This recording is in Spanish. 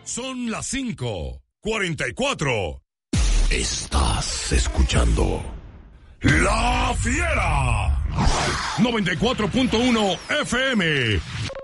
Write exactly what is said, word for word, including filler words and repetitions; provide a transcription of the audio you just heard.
Son las cinco cuarenta y cuatro. Estás escuchando La Fiera noventa y cuatro punto uno F M.